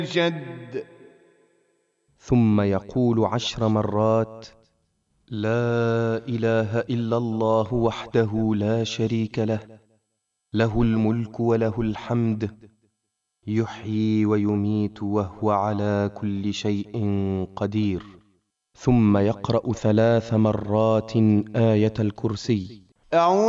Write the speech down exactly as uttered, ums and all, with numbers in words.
الجد. ثم يقول عشر مرات: لا إله إلا الله وحده لا شريك له، له الملك وله الحمد، يحيي ويميت وهو على كل شيء قدير. ثم يقرأ ثلاث مرات آية الكرسي. أعوذ